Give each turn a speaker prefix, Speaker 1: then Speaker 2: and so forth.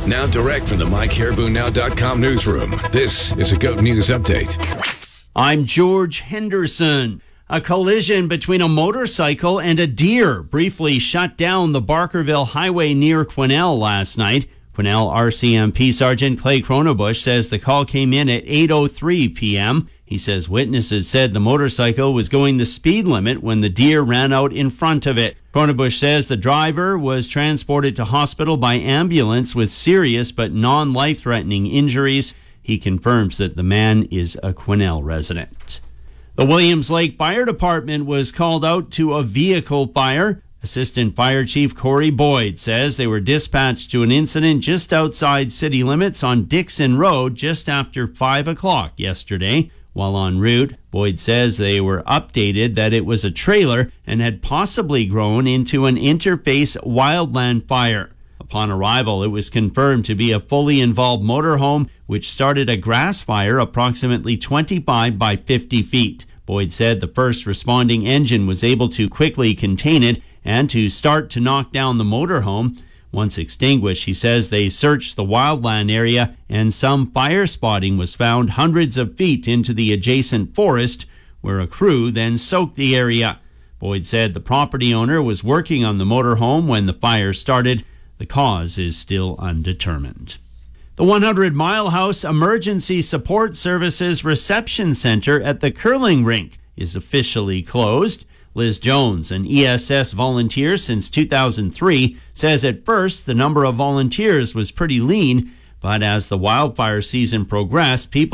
Speaker 1: Now direct from the MyCaribouNow.com newsroom, this is a GOAT News Update.
Speaker 2: I'm George Henderson. A collision between a motorcycle and a deer briefly shut down the Barkerville Highway near Quesnel last night. Quesnel RCMP Sergeant Clay Cronabush says the call came in at 8:03 p.m. He says witnesses said the motorcycle was going the speed limit when the deer ran out in front of it. Cronabush says the driver was transported to hospital by ambulance with serious but non-life-threatening injuries. He confirms that the man is a Quesnel resident. The Williams Lake Fire Department was called out to a vehicle fire. Assistant Fire Chief Corey Boyd says they were dispatched to an incident just outside city limits on Dixon Road just after 5 o'clock yesterday. While en route, Boyd says they were updated that it was a trailer and had possibly grown into an interface wildland fire. Upon arrival, it was confirmed to be a fully involved motorhome which started a grass fire approximately 25 by 50 feet. Boyd said the first responding engine was able to quickly contain it and to start to knock down the motorhome. Once extinguished, he says they searched the wildland area and some fire spotting was found hundreds of feet into the adjacent forest, where a crew then soaked the area. Boyd said the property owner was working on the motorhome when the fire started. The cause is still undetermined. The 100 Mile House Emergency Support Services Reception Center at the curling rink is officially closed. Liz Jones, an ESS volunteer since 2003, says at first the number of volunteers was pretty lean, but as the wildfire season progressed, people